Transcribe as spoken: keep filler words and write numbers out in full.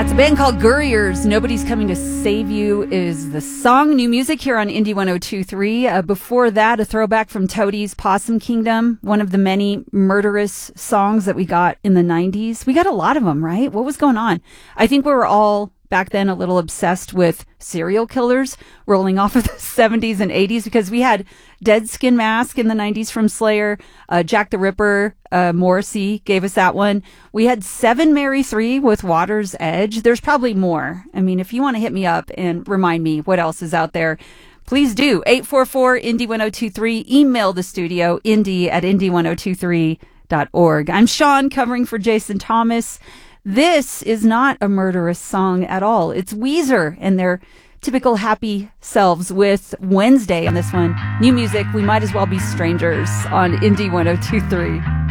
That's a band called Gurriers. Nobody's Coming to Save You is the song. New music here on Indie one oh two point three. Uh, before that, a throwback from Toadie's Possum Kingdom, one of the many murderous songs that we got in the nineties. We got a lot of them, right? What was going on? I think we were all back then a little obsessed with serial killers rolling off of the seventies and eighties because we had Dead Skin Mask in the nineties from Slayer. Uh, Jack the Ripper, uh, Morrissey gave us that one. We had Seven Mary Three with Water's Edge. There's probably more. I mean, if you want to hit me up and remind me what else is out there, please do. eight four four Indie one oh two three. Email the studio, indie at indie one oh two three dot org. I'm Sean, covering for Jason Thomas. This is not a murderous song at all. It's Weezer and their typical happy selves with Wednesday on this one. New music, We Might As Well Be Strangers on Indie one oh two three.